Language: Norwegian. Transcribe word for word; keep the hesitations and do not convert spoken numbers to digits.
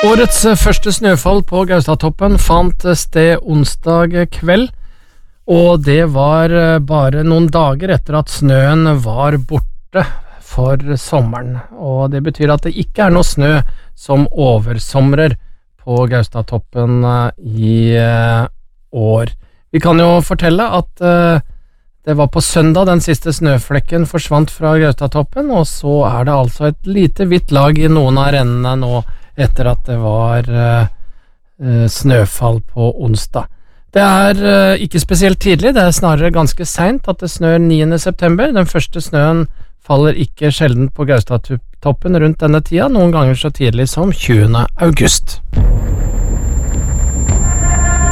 Årets første snøfall på Gaustatoppen fant sted onsdag kveld, og det var bare noen dager etter at snøen var borte for sommeren, og det betyr at det ikke er noe snø som oversomrer på Gaustatoppen i år. Vi kan jo fortelle at det var på søndag den siste snøflekken forsvant fra Gaustatoppen, og så er det altså et lite hvitt lag i noen av rennene nå etter at det var uh, snøfall på onsdag. Det er uh, ikke spesielt tidlig, det er snarere ganske sent at det snør niende september. Den første snøen faller ikke sjelden på Gaustatoppen rundt denne tida, noen ganger så tidlig som tjuende august.